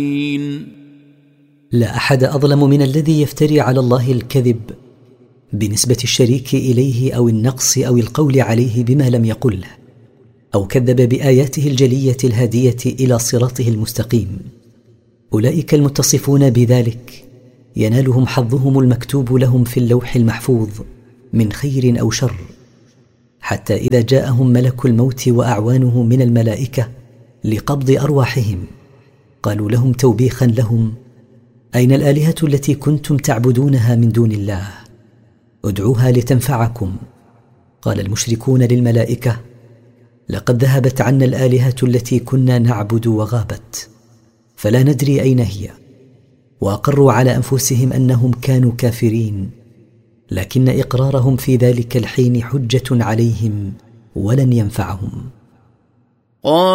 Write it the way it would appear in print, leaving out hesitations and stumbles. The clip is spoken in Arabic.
لا أحد أظلم من الذي يفتري على الله الكذب بنسبة الشريك إليه أو النقص أو القول عليه بما لم يقله، أو كذب بآياته الجلية الهادية إلى صراطه المستقيم. أولئك المتصفون بذلك ينالهم حظهم المكتوب لهم في اللوح المحفوظ من خير أو شر، حتى إذا جاءهم ملك الموت وأعوانه من الملائكة لقبض أرواحهم قالوا لهم توبيخا لهم: أين الآلهة التي كنتم تعبدونها من دون الله؟ ادعوها لتنفعكم. قال المشركون للملائكة: لقد ذهبت عنا الآلهة التي كنا نعبد وغابت، فلا ندري أين هي. وأقروا على أنفسهم أنهم كانوا كافرين، لكن إقرارهم في ذلك الحين حجة عليهم ولن ينفعهم.